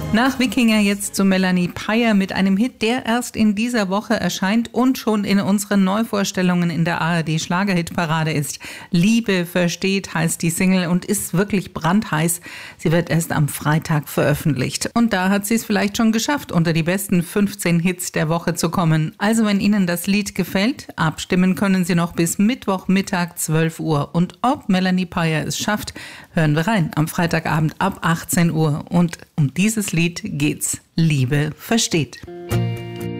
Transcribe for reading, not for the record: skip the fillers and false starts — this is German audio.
Nach Wikinger jetzt zu Melanie Peyer mit einem Hit, der erst in dieser Woche erscheint und schon in unseren Neuvorstellungen in der ARD Schlagerhitparade ist. Liebe versteht heißt die Single und ist wirklich brandheiß. Sie wird erst am Freitag veröffentlicht. Und da hat sie es vielleicht schon geschafft, unter die besten 15 Hits der Woche zu kommen. Also wenn Ihnen das Lied gefällt, abstimmen können Sie noch bis Mittwochmittag 12 Uhr. Und ob Melanie Peyer es schafft, hören wir rein am Freitagabend ab 18 Uhr. Und um dieses Lied geht's. Liebe versteht.